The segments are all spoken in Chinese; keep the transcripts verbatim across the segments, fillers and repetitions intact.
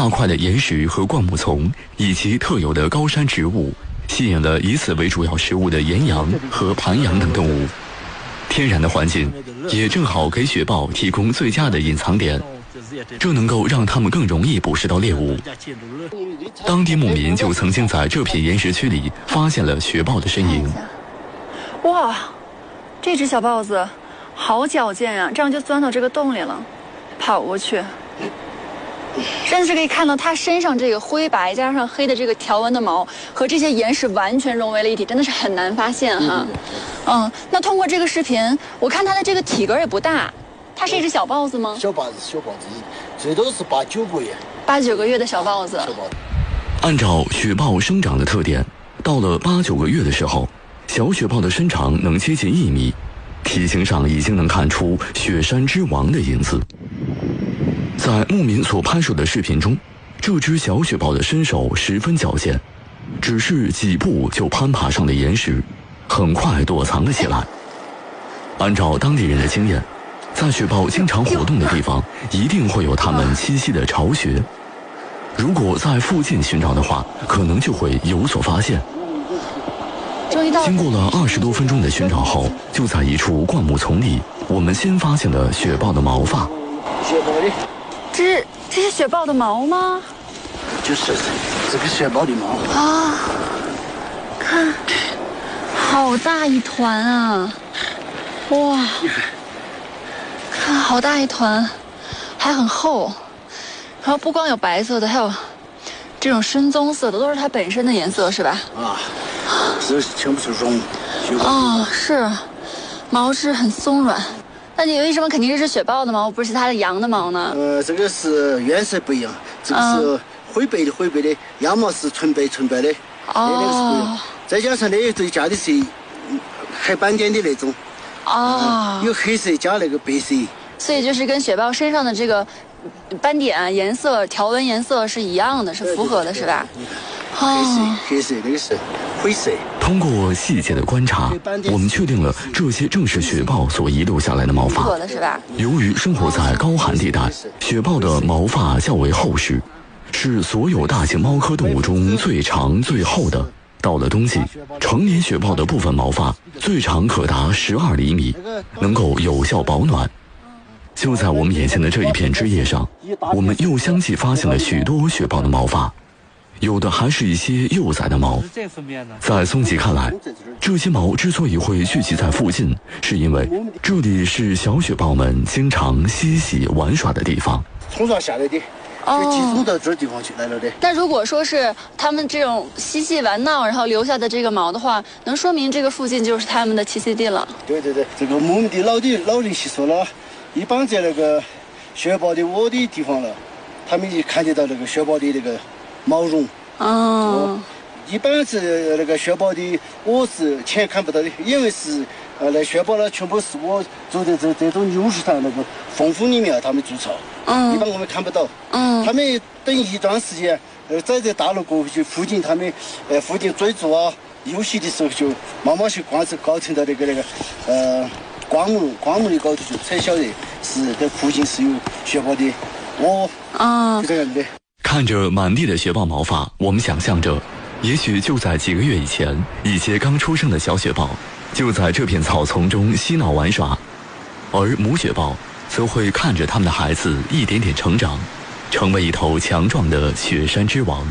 大块的岩石和灌木丛，以及特有的高山植物，吸引了以此为主要食物的岩羊和盘羊等动物。天然的环境也正好给雪豹提供最佳的隐藏点，这能够让它们更容易捕食到猎物。当地牧民就曾经在这片岩石区里发现了雪豹的身影。 哇，这只小豹子好矫健呀、啊，这样就钻到这个洞里了，跑过去。真的是可以看到它身上这个灰白加上黑的这个条纹的毛和这些岩石完全融为了一体，真的是很难发现哈。嗯, 嗯，那通过这个视频，我看它的这个体格也不大，它是一只小豹子吗？ 小豹子，小豹子，最多是八九个月。 八九个月的小豹子。 小豹子。 按照雪豹生长的特点，到了八九个月的时候，小雪豹的身长能接近一米，体型上已经能看出雪山之王的影子。在牧民所拍摄的视频中，这只小雪豹的身手十分矫健，只是几步就攀爬上了岩石，很快躲藏了起来。按照当地人的经验，在雪豹经常活动的地方，一定会有它们栖息的巢穴。如果在附近寻找的话，可能就会有所发现。经过了二十多分钟的寻找后，就在一处灌木丛里，我们先发现了雪豹的毛发。 雪豹的。 这是这是雪豹的毛吗？ 就是这个雪豹的毛啊！看，好大一团啊！哇，看好大一团，还很厚。然后不光有白色的，还有这种深棕色的，都是它本身的颜色，是吧？ 啊，是听不出绒。 哦，是，毛质很松软。那你为什么肯定是雪豹的毛，不是其他的羊的毛呢？ 呃，这个是颜色不一样，这个是灰白的灰白的，羊毛是纯白纯白的， 哦， 那个是不一样。再加上那最加的是黑斑点的那种， 哦， 有黑色加那个白色， 所以就是跟雪豹身上的这个斑点颜色、条纹颜色是一样的，是符合的，是吧？ 黑色，黑色，那个是灰色。 通过细节的观察，我们确定了这些正是雪豹所遗留下来的毛发。由于生活在高寒地带，雪豹的毛发较为厚实，是所有大型猫科动物中最长最厚的。到了冬季，成年雪豹的部分毛发最长可达十二厘米，能够有效保暖。就在我们眼前的这一片枝叶上，我们又相继发现了许多雪豹的毛发。有的还是一些幼崽的毛。在松吉看来，这些毛之所以会聚集在附近，是因为这里是小雪豹们经常嬉戏玩耍的地方。 从上下来的，就集中到这地方去来了的。 那如果说是他们这种嬉戏玩闹，然后留下的这个毛的话，能说明这个附近就是他们的栖息地了。 对对对，这个牧民的老的老人习俗了，一般在那个雪豹的窝的地方了，他们就看得到那个雪豹的那个毛绒。 哦， 一般是那个雪豹的窝是前看不到的，因为是呃那雪豹呢全部是我住在这这种柳树上那个缝缝里面他们筑巢，嗯，一般我们看不到，嗯，他们等一段时间呃在这大陆过去附近他们呃附近追逐啊游戏的时候，就慢慢去观测高层的那个那个呃灌木灌木的高头就才晓得是这附近是有雪豹的窝，啊，就这样的。 看着满地的雪豹毛发，我们想象着，也许就在几个月以前，一些刚出生的小雪豹就在这片草丛中嬉闹玩耍，而母雪豹则会看着他们的孩子一点点成长，成为一头强壮的雪山之王。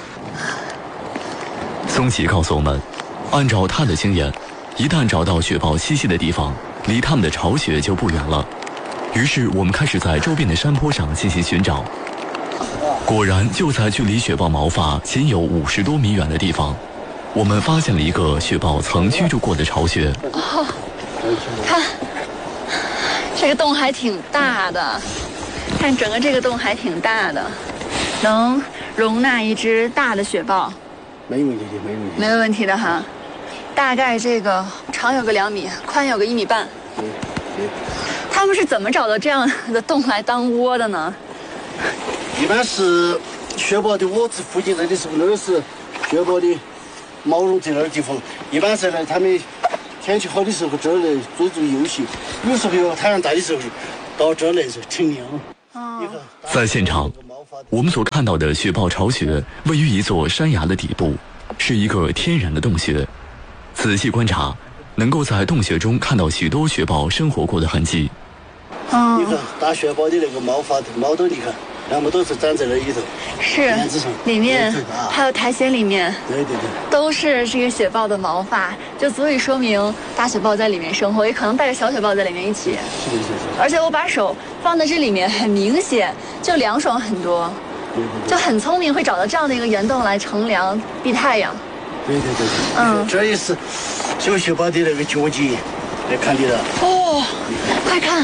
松吉告诉我们，按照他的经验，一旦找到雪豹栖息的地方，离他们的巢穴就不远了。于是我们开始在周边的山坡上进行寻找。果然，就在距离雪豹毛发仅有五十多米远的地方，我们发现了一个雪豹曾居住过的巢穴。 哦，看，这个洞还挺大的，看整个这个洞还挺大的，能容纳一只大的雪豹。 没问题的，没问题。 没有问题的哈，大概这个长有个两米，宽有个一米半。 对对。 他们是怎么找到这样的洞来当窝的呢？ 一般是雪豹的窝子附近这里时候，那个是雪豹的毛绒在那儿地方。一般是呢，他们天气好的时候这儿来追逐游戏，有时候有太阳大的时候到这儿来是乘凉。 哦， 在现场， 我们所看到的雪豹巢穴位于一座山崖的底部，是一个天然的洞穴。仔细观察，能够在洞穴中看到许多雪豹生活过的痕迹。 嗯，你看大雪豹的那个毛发毛都，你看，全部都是长在那里头。 是，里面还有苔藓里面， 对对对， 都是这个雪豹的毛发，就足以说明大雪豹在里面生活，也可能带着小雪豹在里面一起。 是是是。 而且我把手放在这里面，很明显就凉爽很多， 对对对， 就很聪明，会找到这样的一个岩洞来乘凉避太阳。 对对对， 嗯， 这也是小雪豹的那个脚迹，来看的了。 哦，快看，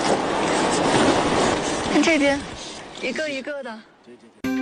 看这边，一个一个的。 对对对。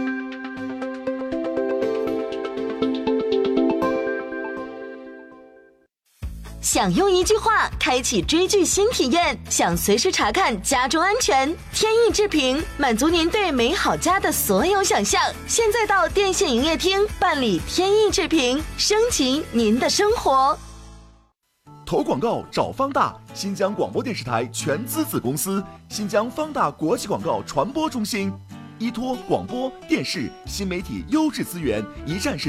想用一句话开启追剧新体验，想随时查看家中安全，天意制屏满足您对美好家的所有想象。现在到电信营业厅办理天意制屏，升级您的生活。 投广告找方大，新疆广播电视台全资子公司，新疆方大国际广告传播中心，依托广播电视新媒体优质资源，一站式